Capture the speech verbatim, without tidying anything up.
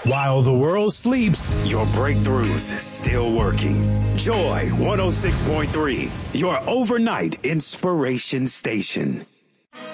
While the world sleeps, your breakthroughs still working. Joy one oh six point three, your overnight inspiration station.